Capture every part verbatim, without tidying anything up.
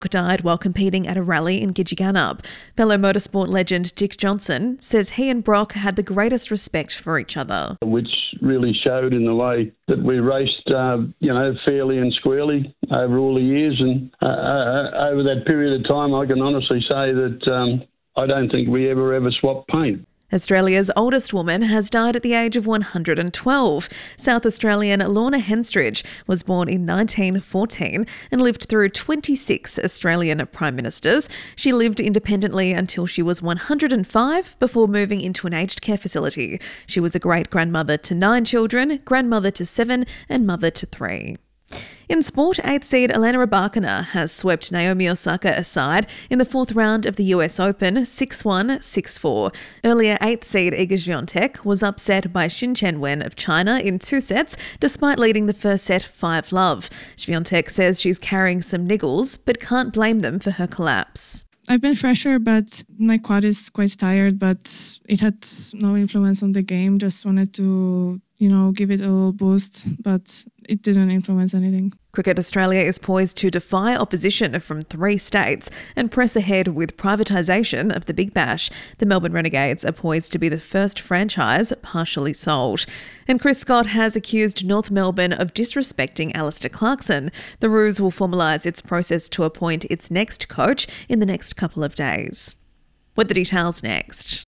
died while competing at a rally in Gidgegannup. Fellow motorsport legend Dick Johnson says he and Brock had the greatest respect for each other. Which really showed in the way that we raced, uh, you know, fairly and squarely over all the years. And uh, uh, over that period of time, I can honestly say that um, I don't think we ever, ever swapped paint. Australia's oldest woman has died at the age of one hundred twelve. South Australian Lorna Henstridge was born in nineteen fourteen and lived through twenty-six Australian Prime Ministers. She lived independently until she was one hundred five before moving into an aged care facility. She was a great-grandmother to nine children, grandmother to seven and mother to three. In sport, eighth seed Elena Rybakina has swept Naomi Osaka aside in the fourth round of the U S Open six one, six four. Earlier, eighth seed Iga Swiatek was upset by Xin Chenwen of China in two sets, despite leading the first set five love. Swiatek says she's carrying some niggles, but can't blame them for her collapse. I've been fresher, but my quad is quite tired, but it had no influence on the game. Just wanted to, you know, give it a little boost, but it didn't influence anything. Cricket Australia is poised to defy opposition from three states and press ahead with privatisation of the Big Bash. The Melbourne Renegades are poised to be the first franchise partially sold. And Chris Scott has accused North Melbourne of disrespecting Alistair Clarkson. The Roos will formalise its process to appoint its next coach in the next couple of days. With the details next.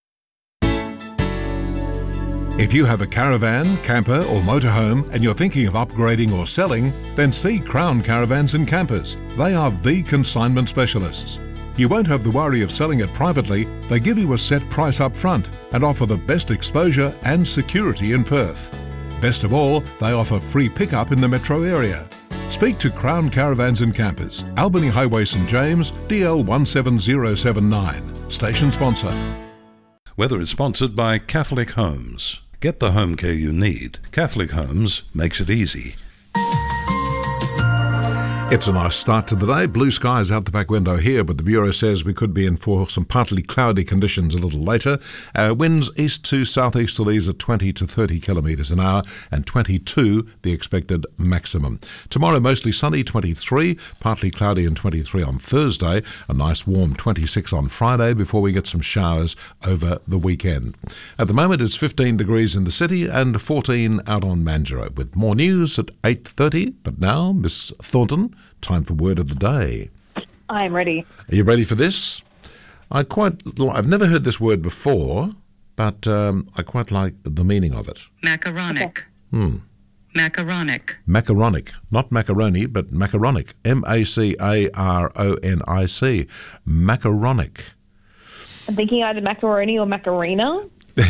If you have a caravan, camper or motorhome and you're thinking of upgrading or selling, then see Crown Caravans and Campers. They are the consignment specialists. You won't have the worry of selling it privately. They give you a set price up front and offer the best exposure and security in Perth. Best of all, they offer free pickup in the metro area. Speak to Crown Caravans and Campers, Albany Highway St James, D L one seven zero seven nine. Station sponsor. Weather is sponsored by Catholic Homes. Get the home care you need. Catholic Homes makes it easy. It's a nice start to the day. Blue skies out the back window here, but the Bureau says we could be in for some partly cloudy conditions a little later. Uh, winds east to southeasterlies at twenty to thirty kilometres an hour and twenty-two the expected maximum. Tomorrow mostly sunny, twenty-three, partly cloudy and twenty-three on Thursday, a nice warm twenty-six on Friday before we get some showers over the weekend. At the moment it's fifteen degrees in the city and fourteen out on Mandurah. With more news at eight thirty, but now Miss Thornton, time for Word of the Day. I am ready. Are you ready for this? I quite, I've never heard this word before, but um, I quite like the meaning of it. Macaronic. Okay. Hmm. Macaronic. Macaronic. Not macaroni, but macaronic. M A C A R O N I C. Macaronic. I'm thinking either macaroni or macarena.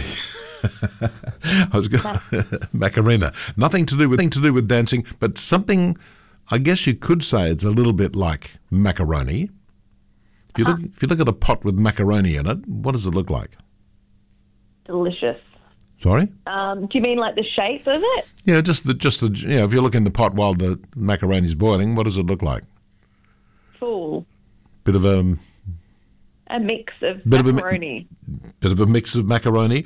I was going Macarena. Nothing to do with, nothing to do with dancing, but something, I guess you could say it's a little bit like macaroni. If you, huh. look, if you look at a pot with macaroni in it, what does it look like? Delicious. Sorry? Um, do you mean like the shape of it? Yeah, just the, just the, you know, if you look in the pot while the macaroni's boiling, what does it look like? Full. Bit of a... A mix of bit macaroni. Of a, bit of a mix of macaroni.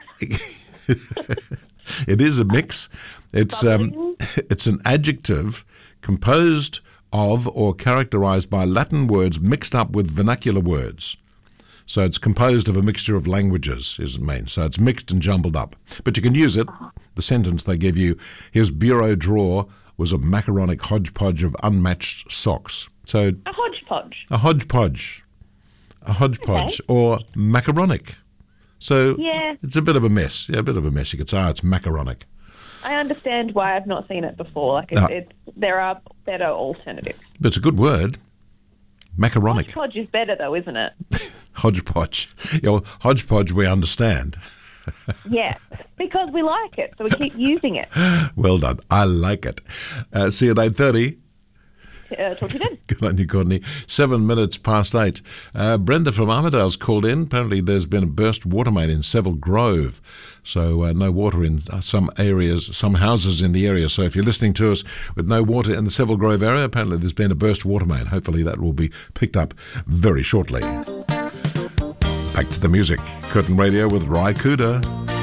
It is a mix. It's um, it's an adjective composed of or characterized by Latin words mixed up with vernacular words. So it's composed of a mixture of languages, is it mean. So it's mixed and jumbled up. But you can use it. The sentence they give you, his bureau drawer was a macaronic hodgepodge of unmatched socks. So a hodgepodge. A hodgepodge. A hodgepodge. Okay. Or macaronic. So yeah. It's a bit of a mess. Yeah, a bit of a mess. You could say, oh, it's macaronic. I understand why I've not seen it before. Like it's, no. it's, there are better alternatives. But it's a good word. Macaronic. Hodgepodge is better though, isn't it? Hodgepodge. Yeah, well, hodgepodge we understand. Yeah, because we like it, so we keep using it. Well done. I like it. Uh, see you at eight thirty. Uh, talk to you then. Good on you, Courtney. Seven minutes past eight. Uh, Brenda from Armidale's called in. Apparently there's been a burst water main in Seville Grove. So uh, no water in some areas, some houses in the area. So if you're listening to us with no water in the Seville Grove area, apparently there's been a burst water main. Hopefully that will be picked up very shortly. Back to the music. Curtin Radio with Ry Cooder.